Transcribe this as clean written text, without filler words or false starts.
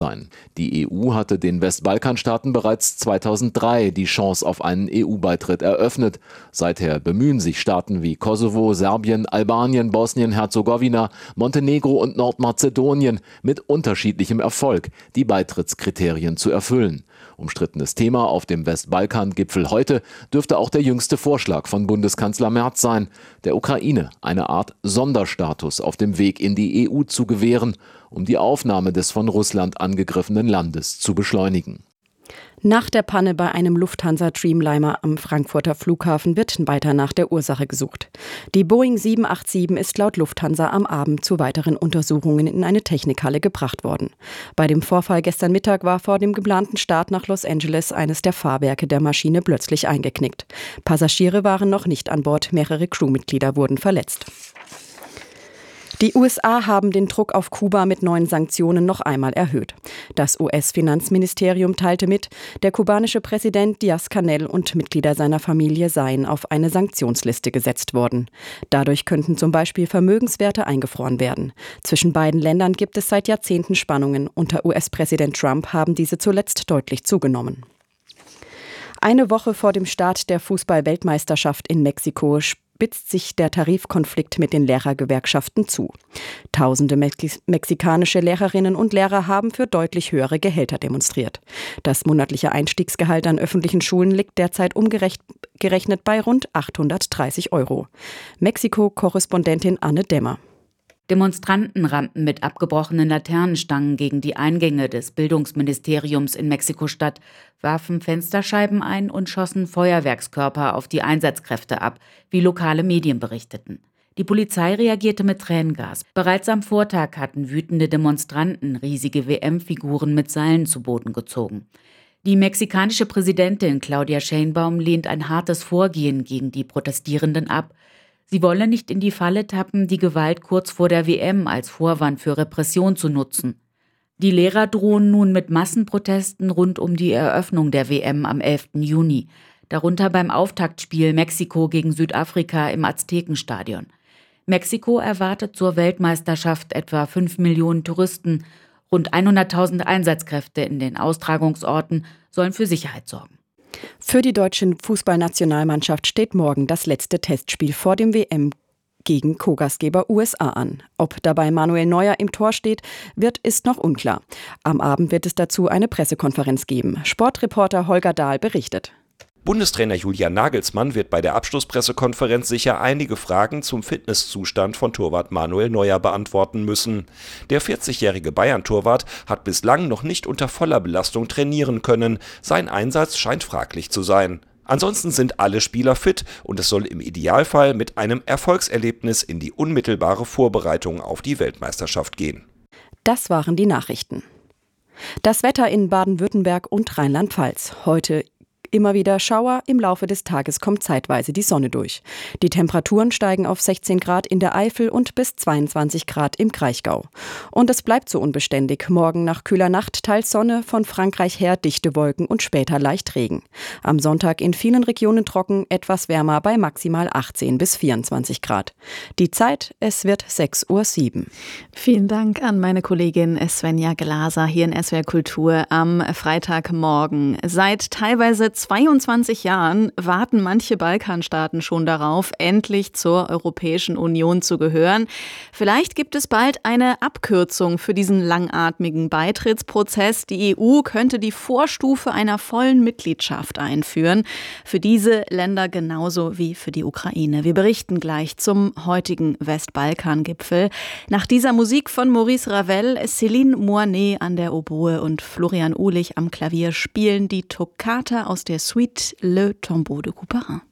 sein. Die EU hatte den Westbalkanstaaten bereits 2003 die Chance auf einen EU-Beitritt eröffnet. Seither bemühen sich Staaten wie Kosovo, Serbien, Albanien, Bosnien-Herzegowina, Montenegro und Nordmazedonien mit unterschiedlichem Erfolg, die Beitrittskriterien zu erfüllen. Umstrittenes Thema auf dem Westbalkan-Gipfel heute dürfte auch der jüngste Vorschlag von Bundeskanzler Merz sein, der Ukraine eine Art Sonderstatus auf dem Weg in die EU zu gewähren, um die Aufnahme des von Russland angegriffenen Landes zu beschleunigen. Nach der Panne bei einem Lufthansa-Dreamliner am Frankfurter Flughafen wird weiter nach der Ursache gesucht. Die Boeing 787 ist laut Lufthansa am Abend zu weiteren Untersuchungen in eine Technikhalle gebracht worden. Bei dem Vorfall gestern Mittag war vor dem geplanten Start nach Los Angeles eines der Fahrwerke der Maschine plötzlich eingeknickt. Passagiere waren noch nicht an Bord, mehrere Crewmitglieder wurden verletzt. Die USA haben den Druck auf Kuba mit neuen Sanktionen noch einmal erhöht. Das US-Finanzministerium teilte mit, der kubanische Präsident Díaz-Canel und Mitglieder seiner Familie seien auf eine Sanktionsliste gesetzt worden. Dadurch könnten zum Beispiel Vermögenswerte eingefroren werden. Zwischen beiden Ländern gibt es seit Jahrzehnten Spannungen. Unter US-Präsident Trump haben diese zuletzt deutlich zugenommen. Eine Woche vor dem Start der Fußball-Weltmeisterschaft in Mexiko spitzt sich der Tarifkonflikt mit den Lehrergewerkschaften zu. Tausende mexikanische Lehrerinnen und Lehrer haben für deutlich höhere Gehälter demonstriert. Das monatliche Einstiegsgehalt an öffentlichen Schulen liegt derzeit umgerechnet bei rund 830 €. Mexiko-Korrespondentin Anne Demmer. Demonstranten rannten mit abgebrochenen Laternenstangen gegen die Eingänge des Bildungsministeriums in Mexiko-Stadt, warfen Fensterscheiben ein und schossen Feuerwerkskörper auf die Einsatzkräfte ab, wie lokale Medien berichteten. Die Polizei reagierte mit Tränengas. Bereits am Vortag hatten wütende Demonstranten riesige WM-Figuren mit Seilen zu Boden gezogen. Die mexikanische Präsidentin Claudia Sheinbaum lehnt ein hartes Vorgehen gegen die Protestierenden ab. Sie wolle nicht in die Falle tappen, die Gewalt kurz vor der WM als Vorwand für Repression zu nutzen. Die Lehrer drohen nun mit Massenprotesten rund um die Eröffnung der WM am 11. Juni, darunter beim Auftaktspiel Mexiko gegen Südafrika im Aztekenstadion. Mexiko erwartet zur Weltmeisterschaft etwa 5 Millionen Touristen. Rund 100.000 Einsatzkräfte in den Austragungsorten sollen für Sicherheit sorgen. Für die deutsche Fußballnationalmannschaft steht morgen das letzte Testspiel vor dem WM gegen Co-Gastgeber USA an. Ob dabei Manuel Neuer im Tor steht, ist noch unklar. Am Abend wird es dazu eine Pressekonferenz geben. Sportreporter Holger Dahl berichtet. Bundestrainer Julian Nagelsmann wird bei der Abschlusspressekonferenz sicher einige Fragen zum Fitnesszustand von Torwart Manuel Neuer beantworten müssen. Der 40-jährige Bayern-Torwart hat bislang noch nicht unter voller Belastung trainieren können. Sein Einsatz scheint fraglich zu sein. Ansonsten sind alle Spieler fit und es soll im Idealfall mit einem Erfolgserlebnis in die unmittelbare Vorbereitung auf die Weltmeisterschaft gehen. Das waren die Nachrichten. Das Wetter in Baden-Württemberg und Rheinland-Pfalz. Heute immer wieder Schauer, im Laufe des Tages kommt zeitweise die Sonne durch. Die Temperaturen steigen auf 16 Grad in der Eifel und bis 22 Grad im Kraichgau. Und es bleibt so unbeständig. Morgen nach kühler Nacht teils Sonne, von Frankreich her dichte Wolken und später leicht Regen. Am Sonntag in vielen Regionen trocken, etwas wärmer bei maximal 18 bis 24 Grad. Die Zeit, es wird 6:07 Uhr. Vielen Dank an meine Kollegin Svenja Glaser hier in SWR Kultur am Freitagmorgen. Seit teilweise 22 Jahren warten manche Balkanstaaten schon darauf, endlich zur Europäischen Union zu gehören. Vielleicht gibt es bald eine Abkürzung für diesen langatmigen Beitrittsprozess. Die EU könnte die Vorstufe einer vollen Mitgliedschaft einführen. Für diese Länder genauso wie für die Ukraine. Wir berichten gleich zum heutigen Westbalkan-Gipfel. Nach dieser Musik von Maurice Ravel, Céline Moinet an der Oboe und Florian Uhlich am Klavier spielen die Toccata aus der Suite Le Tombeau de Couperin.